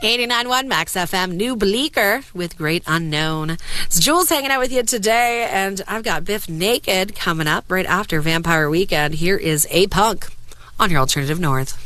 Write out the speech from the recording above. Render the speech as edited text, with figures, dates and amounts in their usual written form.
89.1 Max FM, New Bleecker with Great Unknown. It's Jules hanging out with you today, and I've got Biff Naked coming up right after Vampire Weekend. Here is A Punk on your Alternative North.